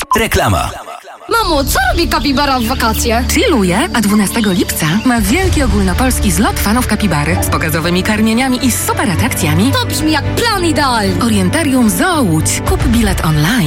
Reklama. Mamo, co robi kapibara w wakacje? Chilluje, a 12 lipca ma wielki ogólnopolski zlot fanów kapibary z pokazowymi karmieniami i super atrakcjami. To brzmi jak plan idealny. Orientarium Zoo Łódź. Kup bilet online